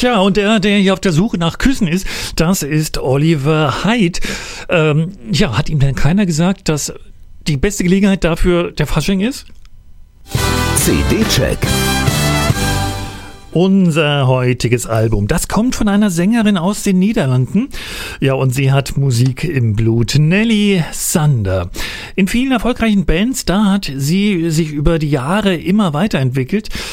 Tja, und der hier auf der Suche nach Küssen ist, das ist Oliver Hyde. Hat ihm denn keiner gesagt, dass die beste Gelegenheit dafür der Fasching ist? CD-Check. Unser heutiges Album, das kommt von einer Sängerin aus den Niederlanden. Ja, und sie hat Musik im Blut. Nelly Sander. In vielen erfolgreichen Bands, da hat sie sich über die Jahre immer weiterentwickelt.